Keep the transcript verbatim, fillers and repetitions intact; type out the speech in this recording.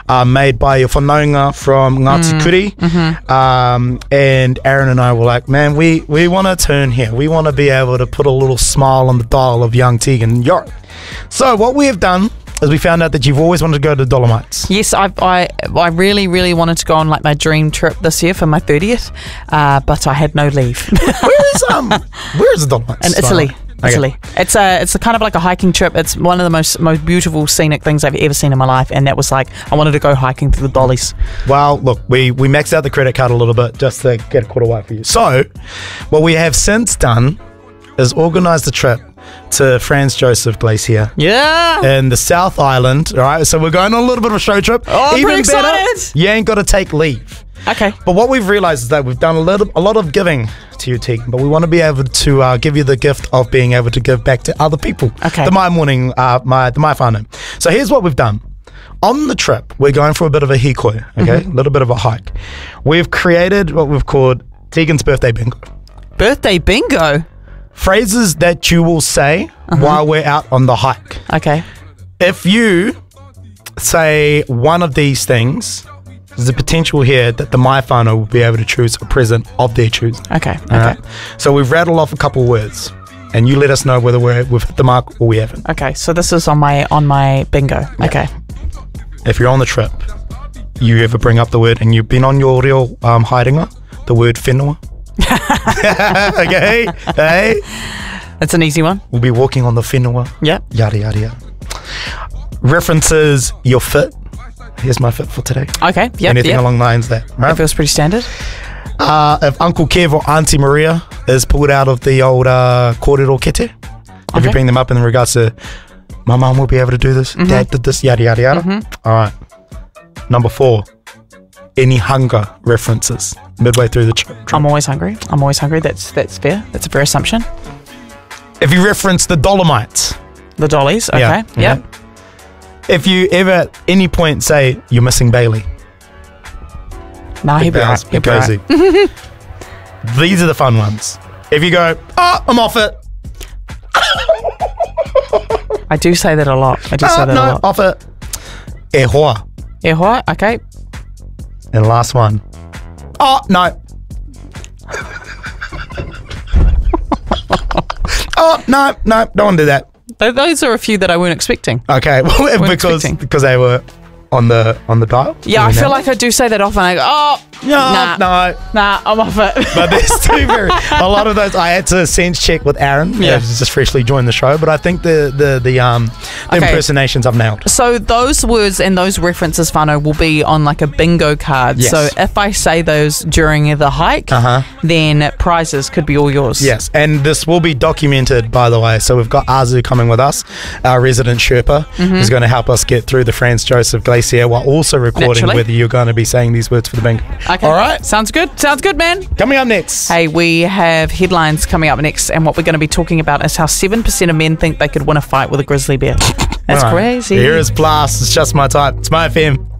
uh, made by your whanaunga from Ngāti Mm. Kuri. Mm-hmm. Um, and Aaron and I were like, man, we, we want to turn here. We want to be able to put a little smile on the dial of young Tegan Yorick. So what we have done is we found out that you've always wanted to go to the Dolomites. Yes, I, I I really, really wanted to go on like my dream trip this year for my thirtieth, uh, but I had no leave. Where is um? Where is the Dolomites? In Italy. Okay. Italy. It's a it's a kind of like a hiking trip. It's one of the most most beautiful scenic things I've ever seen in my life, and that was like I wanted to go hiking through the Dollies. Well, look, we we maxed out the credit card a little bit just to get a quarter white for you. So, what we have since done is organised a trip to Franz Josef Glacier Yeah. in the South Island. All right, so we're going on a little bit of a show trip. Oh, I'm pretty excited. You ain't got to take leave. Okay. But what we've realised is that we've done a little, a lot of giving to you, Tegan, but we want to be able to uh, give you the gift of being able to give back to other people. Okay. The My Morning, uh, my the My whānau. So here's what we've done. On the trip, we're going for a bit of a hikoi, okay, Mm-hmm. a little bit of a hike. We've created what we've called Tegan's Birthday Bingo. Birthday bingo. Phrases that you will say Uh-huh. while we're out on the hike. Okay. If you say one of these things, there's a potential here that the My whānau will be able to choose a present of their choosing. Okay. Okay. All right? So we've rattled off a couple of words, and you let us know whether we're, we've hit the mark or we haven't. Okay. So this is on my on my bingo. Okay. If you're on the trip, you ever bring up the word, and you've been on your real um, haerenga, the word whenua. Okay, hey, That's an easy one. we'll be walking on the whenua. Yeah. Yada yada yada. References your fit. Here's my fit for today. Okay. Yeah. Anything Yeah. along the lines of that. That Right? feels pretty standard. Uh, if Uncle Kev or Auntie Maria is pulled out of the old uh, kōrero kete, if Okay. you bring them up in regards to my mum will be able to do this, Mm-hmm. dad did this, yada yada yada. All right. Number four, any hunger references midway through the trip. I'm always hungry. I'm always hungry. That's that's fair. That's a fair assumption. If you reference the Dolomites, The Dollies. Okay. Yeah, Yeah. yeah. if you ever at any point say you're missing Bailey, Nah, he'll be Bounce, right. He'll big be right. cozy. These are the fun ones. If you go, oh, I'm off it. I do say that a lot. I do Oh, say that a no, lot. off it. E hoa. Yeah, what? Okay. And last one. Oh, no. Oh, no, no, don't want to do that. Th- those are a few that I weren't expecting. Okay, well, Weren't because expecting. because they were on the on the dial. Yeah, I feel like I do say that often. I go, oh, no, nah. no. nah, I'm off it. But there's two very a lot of those. I had to sense check with Aaron. Yeah, Yeah. who's just freshly joined the show. But I think the the the um the Okay. impersonations I've nailed. So those words and those references, whānau, will be on like a bingo card. Yes. So if I say those during the hike, Uh-huh. then prizes could be all yours. Yes, and this will be documented, by the way. So we've got Azu coming with us, our resident Sherpa, Mm-hmm. who's going to help us get through the Franz Josef Glacier while also recording Naturally. whether you're going to be saying these words for the bingo. Okay. All right. Sounds good. Sounds good, man. Coming up next. Hey, we have headlines coming up next, and what we're going to be talking about is how seven percent of men think they could win a fight with a grizzly bear. That's All right. crazy. Here is Blast. It's just my type. It's my F M.